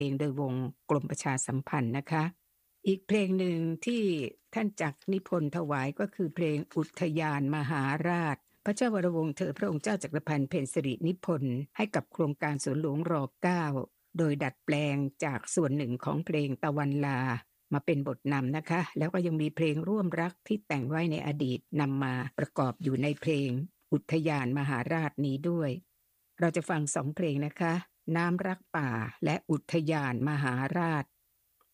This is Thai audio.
เองโดยวงกรมประชาสัมพันธ์นะคะอีกเพลงหนึ่งที่ท่านจักรนิพนธ์ถวายก็คือเพลงอุทยานมหาราชพระเจ้าวรวงศ์เธอพระองค์เจ้าจักรพันธ์เพ็ญสิรินิพนธ์ให้กับโครงการสวนหลวงร9โดยดัดแปลงจากส่วนหนึ่งของเพลงตะวันลามาเป็นบทนำนะคะแล้วก็ยังมีเพลงร่วมรักที่แต่งไว้ในอดีตนำมาประกอบอยู่ในเพลงอุทยานมหาราชนี้ด้วยเราจะฟัง2เพลงนะคะน้ำรักป่าและอุทยานมหาราช